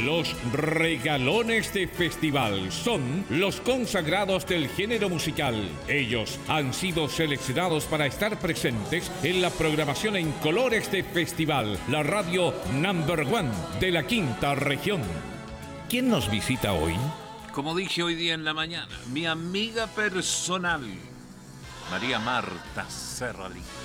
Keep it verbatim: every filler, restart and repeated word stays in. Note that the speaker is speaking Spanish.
Los regalones de festival son los consagrados del género musical. Ellos han sido seleccionados para estar presentes en la programación en colores de festival, la radio number one de la quinta región. ¿Quién nos visita hoy? Como dije hoy día en la mañana, mi amiga personal, María Marta Serralí.